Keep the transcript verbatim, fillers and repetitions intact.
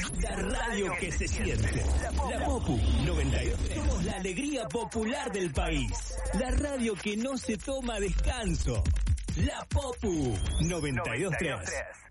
La radio que se siente. La Popu noventa y dos. Somos la alegría popular del país. La radio que no se toma descanso. La Popu noventa y dos punto tres.